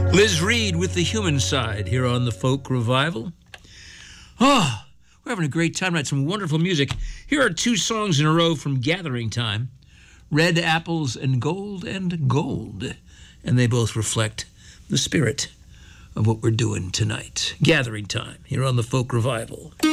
Liz Reed with The Human Side here on the Folk Revival. Oh, we're having a great time tonight. Some wonderful music. Here are two songs in a row from Gathering Time, Red Apples and Gold. And they both reflect the spirit of what we're doing tonight. Gathering Time here on the Folk Revival.